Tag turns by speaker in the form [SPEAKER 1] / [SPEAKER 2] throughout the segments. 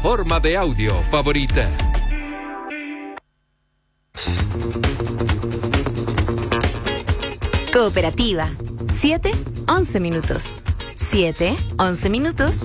[SPEAKER 1] plataforma de audio favorita.
[SPEAKER 2] Cooperativa. 7-11 minutos. 7-11 minutos.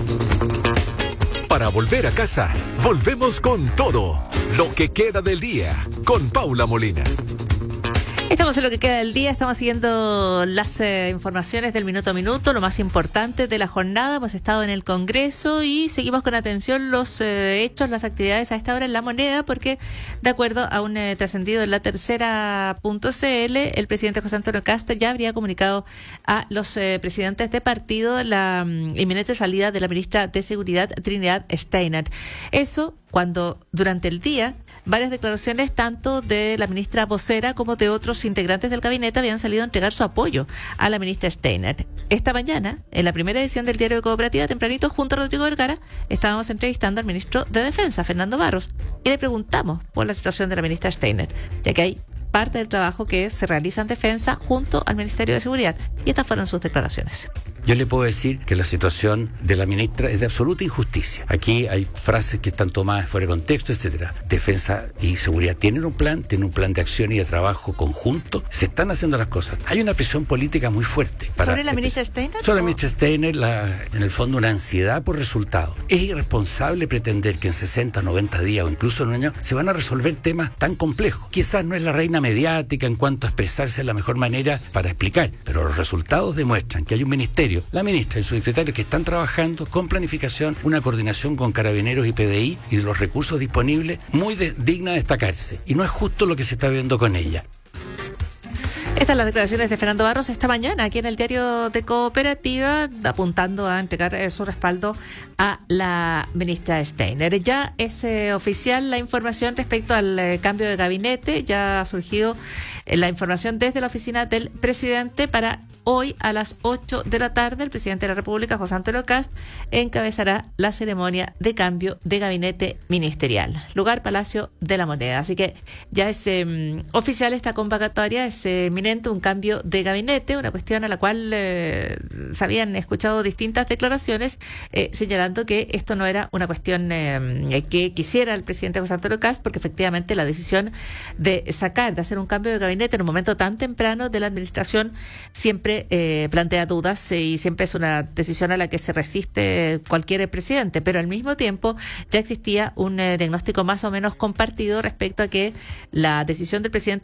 [SPEAKER 3] Para volver a casa, volvemos con todo. Lo que queda del día, con Paula Molina.
[SPEAKER 4] Estamos en lo que queda del día, estamos siguiendo las informaciones del minuto a minuto, lo más importante de la jornada. Hemos estado en el Congreso y seguimos con atención los hechos, las actividades a esta hora en La Moneda, porque de acuerdo a un trascendido en la tercera.cl, el presidente José Antonio Kast ya habría comunicado a los presidentes de partido la inminente salida de la ministra de Seguridad, Trinidad Steiner. Eso cuando durante el día varias declaraciones tanto de la ministra vocera como de otros integrantes del gabinete habían salido a entregar su apoyo a la ministra Steiner. Esta mañana, en la primera edición del Diario de Cooperativa, tempranito, junto a Rodrigo Vergara, estábamos entrevistando al ministro de Defensa, Fernando Barros, y le preguntamos por la situación de la ministra Steiner, ya que hay parte del trabajo que se realiza en defensa junto al Ministerio de Seguridad. Y estas fueron sus declaraciones.
[SPEAKER 5] Yo le puedo decir que la situación de la ministra es de absoluta injusticia. Aquí hay frases que están tomadas fuera de contexto, etcétera. Defensa y seguridad tienen un plan de acción y de trabajo conjunto. Se están haciendo las cosas. Hay una presión política muy fuerte.
[SPEAKER 4] ¿Sobre la ministra Steiner?
[SPEAKER 5] Sobre la ministra Steiner, en el fondo una ansiedad por resultados. Es irresponsable pretender que en 60, 90 días o incluso en un año se van a resolver temas tan complejos. Quizás no es la reina mediática en cuanto a expresarse de la mejor manera para explicar, pero los resultados demuestran que hay un ministerio, la ministra y su secretario, que están trabajando con planificación, una coordinación con Carabineros y PDI y de los recursos disponibles muy digna de destacarse. Y no es justo lo que se está viendo con ella.
[SPEAKER 4] Estas son las declaraciones de Fernando Barros esta mañana aquí en el Diario de Cooperativa, apuntando a entregar su respaldo a la ministra Steiner. Ya es oficial la información respecto al cambio de gabinete. Ya ha surgido la información desde la oficina del presidente para hoy a las 8 de la tarde. El presidente de la República, José Antonio Kast, encabezará la ceremonia de cambio de gabinete ministerial. Lugar Palacio de la Moneda. Así que ya es oficial esta convocatoria, es inminente un cambio de gabinete, una cuestión a la cual se habían escuchado distintas declaraciones señalando que esto no era una cuestión que quisiera el presidente José Antonio Kast, porque efectivamente la decisión de hacer un cambio de gabinete en un momento tan temprano de la administración siempre plantea dudas y siempre es una decisión a la que se resiste cualquier presidente, pero al mismo tiempo ya existía un diagnóstico más o menos compartido respecto a que la decisión del presidente